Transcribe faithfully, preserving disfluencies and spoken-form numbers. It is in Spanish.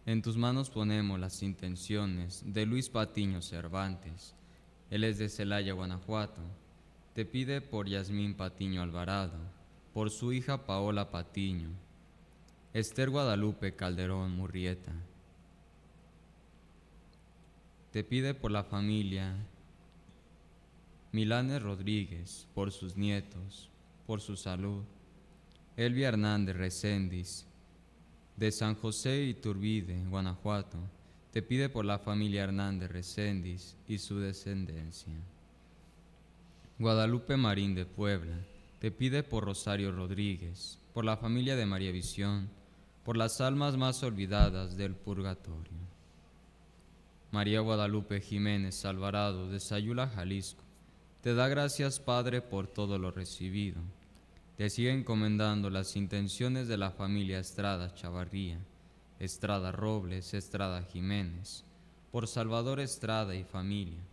En tus manos ponemos las intenciones de Luis Patiño Cervantes. Él es de Celaya, Guanajuato. Te pide por Yasmín Patiño Alvarado, por su hija Paola Patiño, Esther Guadalupe Calderón Murrieta. Te pide por la familia Milanes Rodríguez, por sus nietos, por su salud. Elvia Hernández Recendis, de San José Iturbide, Guanajuato, te pide por la familia Hernández Recendis y su descendencia. Guadalupe Marín de Puebla, te pide por Rosario Rodríguez, por la familia de María Visión, por las almas más olvidadas del purgatorio. María Guadalupe Jiménez Alvarado, de Sayula, Jalisco, te da gracias, Padre, por todo lo recibido. Te sigue encomendando las intenciones de la familia Estrada Chavarría, Estrada Robles, Estrada Jiménez, por Salvador Estrada y familia,